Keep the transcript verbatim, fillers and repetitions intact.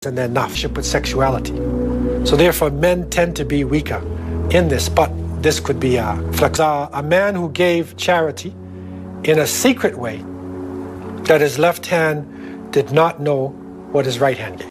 and their nafsh with sexuality. So therefore, men tend to be weaker in this, but this could be a flex. Uh, a man who gave charity in a secret way that his left hand did not know what his right hand gave.